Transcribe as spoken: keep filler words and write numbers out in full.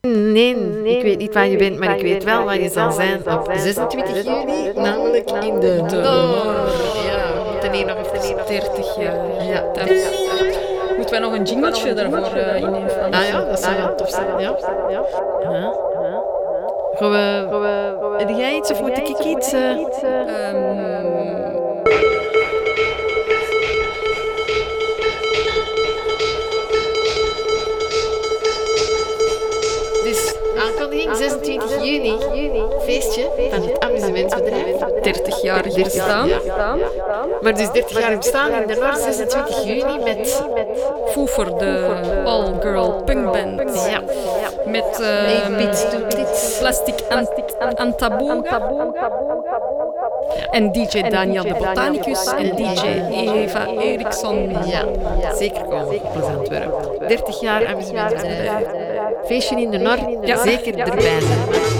Nee, ik weet niet waar je bent, maar ik weet wel waar je zal zijn op zesentwintig juni, namelijk in de Noor. Ja, we moeten hier nog even dertig jaar. Ja. Dat is, moeten wij nog een jingletje daarvoor uh, innemen? Ah ja, dat zou wel tof zijn. Ja. Ja. Gaan we, gaan we, heb jij iets of moet ik iets? Uh... Um, Dus aankondiging zesentwintig juni, feestje van het amusementsbedrijf. dertig jaar bestaan. Ja. Maar dus dertig jaar bestaan in de Noord, zesentwintig juni met Foefer, de all-girl punkband. Ja. Met uh, Plastic Antaboe. En D J Daniel de Botanicus en D J Eva Eriksson. Ja, zeker komen op Antwerpen. dertig jaar amusementsbedrijf. Feestje in de Noord, ja. Zeker erbij zijn.